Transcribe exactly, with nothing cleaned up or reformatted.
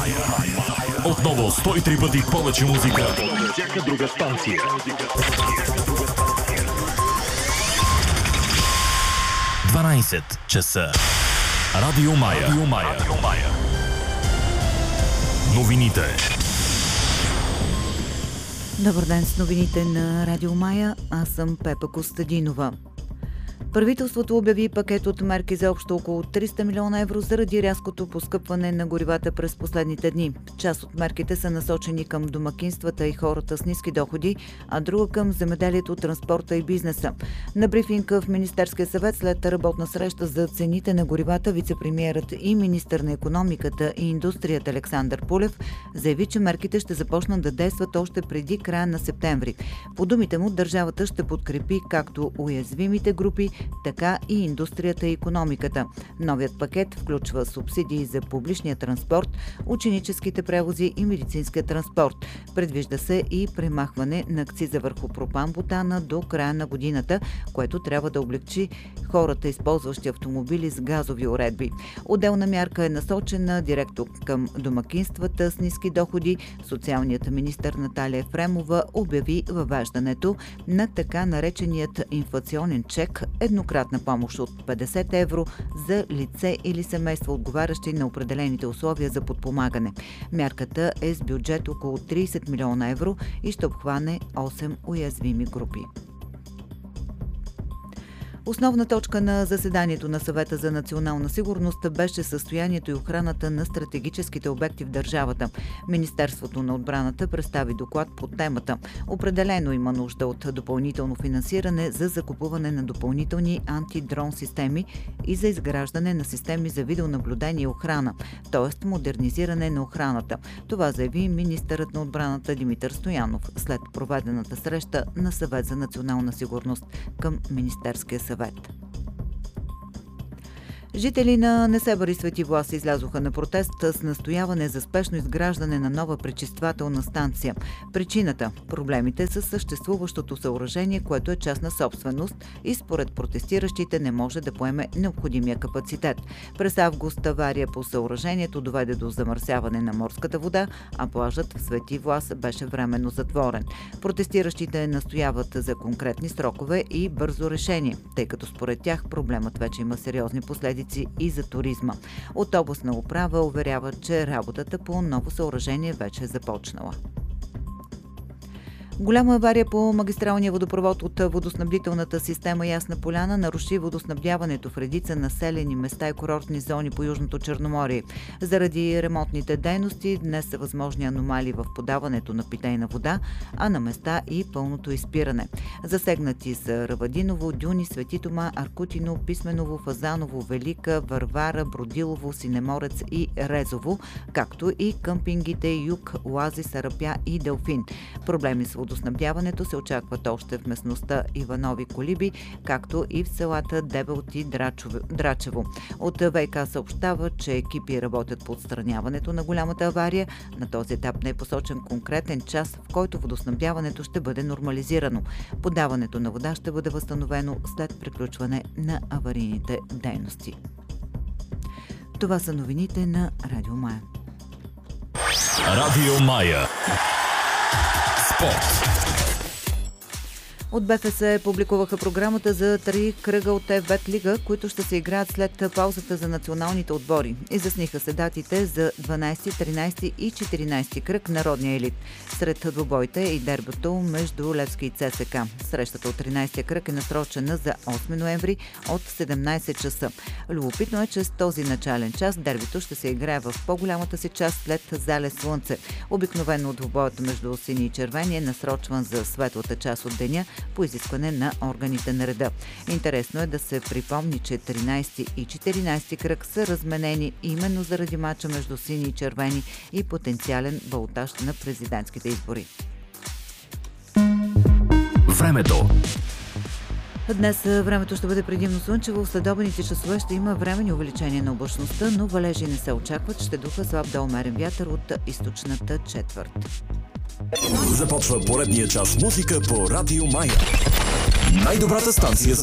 Отново сто и три пъти повече музика. Всяка друга станция. дванайсет часа. Радио Мая. Радио Мая. Новините. Добър ден с новините на Радио Мая. Аз съм Пепа Костадинова. Правителството обяви пакет от мерки за общо около триста милиона евро заради рязкото поскъпване на горивата през последните дни. Част от мерките са насочени към домакинствата и хората с ниски доходи, а друга към земеделието, транспорта и бизнеса. На брифинг в Министерския съвет след работна среща за цените на горивата, вицепремиерът и министър на икономиката и индустрията Александър Пулев заяви, че мерките ще започнат да действат още преди края на септември. По думите му, държавата ще подкрепи както уязвимите групи, така и индустрията и икономиката. Новият пакет включва субсидии за публичния транспорт, ученическите превози и медицинския транспорт. Предвижда се и премахване на акциза върху пропан-бутана до края на годината, което трябва да облегчи хората, използващи автомобили с газови уредби. Отделна мярка е насочена директно към домакинствата с ниски доходи. Социалният министър Наталия Ефремова обяви въвеждането на така нареченият инфлационен чек, еднократна помощ от петдесет евро за лице или семейство, отговарящи на определените условия за подпомагане. Мярката е с бюджет около трийсет милиона евро и ще обхване осем уязвими групи. Основна точка на заседанието на Съвета за национална сигурност беше състоянието и охраната на стратегическите обекти в държавата. Министерството на отбраната представи доклад по темата. Определено има нужда от допълнително финансиране за закупуване на допълнителни антидрон системи и за изграждане на системи за видеонаблюдение и охрана, т.е. модернизиране на охраната. Това заяви министърът на отбраната Димитър Стоянов след проведената среща на Съвет за национална сигурност към Министерския съвет. Жители на Несебър и Свети Влас излязоха на протест с настояване за спешно изграждане на нова пречиствателна станция. Причината – проблемите с съществуващото съоръжение, което е частна собственост и според протестиращите не може да поеме необходимия капацитет. През август авария по съоръжението доведе до замърсяване на морската вода, а плажът в Свети Влас беше временно затворен. Протестиращите настояват за конкретни срокове и бързо решение, тъй като според тях проблемът вече има сериозни последици и за туризма. От областна управа уверяват, че работата по ново съоръжение вече е започнала. Голяма авария по магистралния водопровод от водоснабдителната система Ясна поляна наруши водоснабдяването в редица населени места и курортни зони по Южното Черноморие. Заради ремонтните дейности днес са възможни аномалии в подаването на питейна вода, а на места и пълното изпиране. Засегнати са Равадиново, Дюни, Свети Тома, Аркутино, Писменово, Фазаново, Велика, Варвара, Бродилово, Синеморец и Резово, както и къмпингите Юг, Оазис, Арапя и Делфин. Проблеми с водоснабдяването се очакват още в местността Иванови Колиби, както и в селата Дебелт и Драчево. От ВиК съобщава, че екипи работят по отстраняването на голямата авария. На този етап не е посочен конкретен час, в който водоснабдяването ще бъде нормализирано. Подаването на вода ще бъде възстановено след приключване на аварийните дейности. Това са новините на Радио Мая. Радио Мая. Спорт. От БФС публикуваха програмата за три кръга от Еф Бет лига, които ще се играят след паузата за националните отбори. Изясниха се датите за дванайсети, тринайсети и четиринайсети кръг народния елит. Сред двубоите е и дербито между Левски и ЦСКА. Срещата от тринайсетия кръг е насрочена за осми ноември от седемнайсет часа. Любопитно е, че с този начален час дербито ще се играе в по-голямата си част след залез слънце. Обикновено двубоят между сини и червени е насрочван за светлата част от деня, по изискване на органите на реда. Интересно е да се припомни, че тринайсети и четиринайсети кръг са разменени именно заради мача между сини и червени и потенциален балотаж на президентските избори. Времето. Днес времето ще бъде предимно слънчево. В следобедните часове ще има временни увеличение на облачността, но валежи не се очакват. Ще духа слаб до умерен вятър от източната четвърт. Започва поредния час музика по Радио Мая. Най-добрата станция за